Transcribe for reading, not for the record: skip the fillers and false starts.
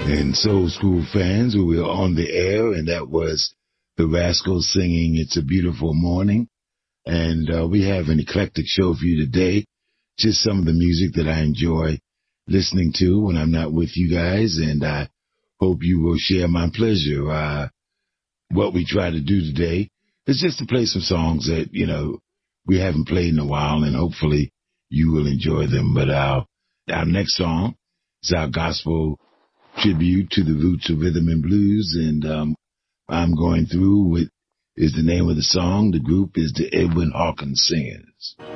And Soul School fans, we were on the air, and that was the Rascals singing It's a Beautiful Morning. And we have an eclectic show for you today. Just some of the music that I enjoy listening to when I'm not with you guys, and I hope you will share my pleasure. What we try to do today is just to play some songs that, we haven't played in a while, and hopefully you will enjoy them. But our next song is our gospel tribute to the roots of rhythm and blues, and I'm going through with is the name of the song. The group is the Edwin Hawkins Singers.